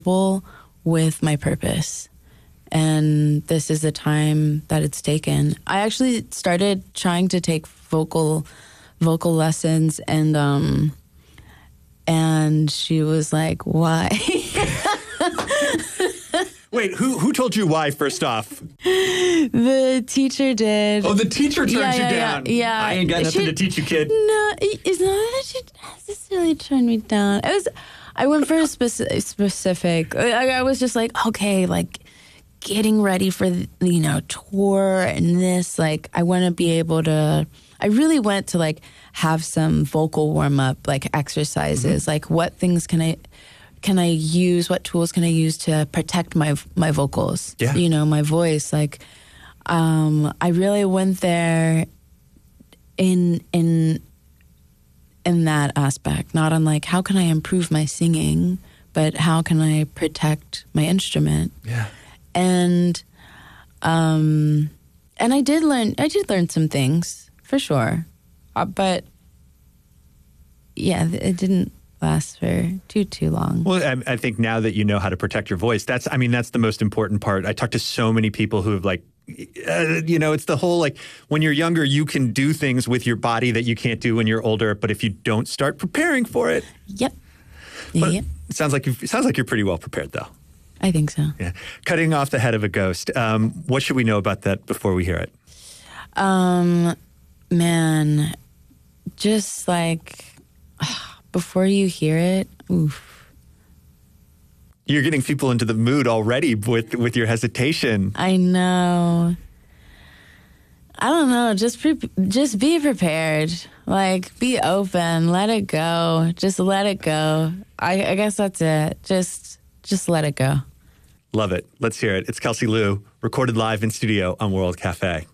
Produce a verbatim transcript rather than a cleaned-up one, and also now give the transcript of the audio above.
with my purpose. And this is the time that it's taken. I actually started trying to take vocal vocal lessons, and um and she was like, "Why?" Wait, who who told you why, first off? The teacher did. Oh, the teacher turned yeah, you yeah, down. Yeah, yeah. I ain't got nothing she, to teach you, kid. No, it's not that she necessarily turned me down. I was, I went for a speci- specific. I, I was just like, okay, like getting ready for the, you know, tour and this. Like, I want to be able to. I really went to like have some vocal warm up, like exercises. Mm-hmm. Like, what things can I can I use? What tools can I use to protect my my vocals? Yeah. You know, my voice. Like, um, I really went there in in in that aspect, not on like how can I improve my singing, but how can I protect my instrument? Yeah. And um, and I did learn. I did learn some things for sure, uh, but yeah, it didn't last for too, too long. Well, I, I think now that you know how to protect your voice, that's, I mean, that's the most important part. I talk to so many people who have like, uh, you know, it's the whole, like, when you're younger, you can do things with your body that you can't do when you're older. But if you don't start preparing for it. Yep. But yep. It sounds like, you've, it sounds like you're pretty well prepared, though. I think so. Yeah. Cutting off the head of a ghost. Um, what should we know about that before we hear it? Um, man, just like... before you hear it, oof. You're getting people into the mood already with with your hesitation. I know. I don't know. Just pre- just be prepared. Like, be open. Let it go. Just let it go. I, I guess that's it. Just just let it go. Love it. Let's hear it. It's Kelsey Lu, recorded live in studio on World Cafe.